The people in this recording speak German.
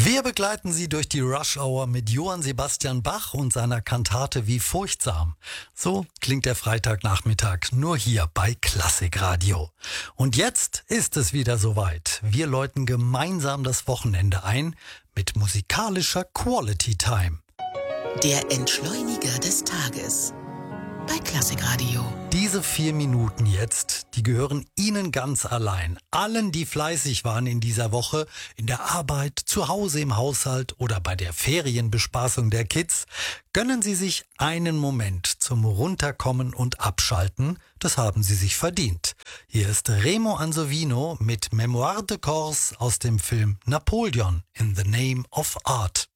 Wir begleiten Sie durch die Rush Hour mit Johann Sebastian Bach und seiner Kantate Wie furchtsam. So klingt der Freitagnachmittag nur hier bei Klassikradio. Und jetzt ist es wieder soweit. Wir läuten gemeinsam das Wochenende ein mit musikalischer Quality Time. Der Entschleuniger des Tages bei Klassikradio. Diese 4 Minuten jetzt, die gehören Ihnen ganz allein. Allen, die fleißig waren in dieser Woche, in der Arbeit, zu Hause im Haushalt oder bei der Ferienbespaßung der Kids, gönnen Sie sich einen Moment zum Runterkommen und Abschalten. Das haben Sie sich verdient. Hier ist Remo Ansovino mit Mémoire de Corse aus dem Film Napoleon in the Name of Art.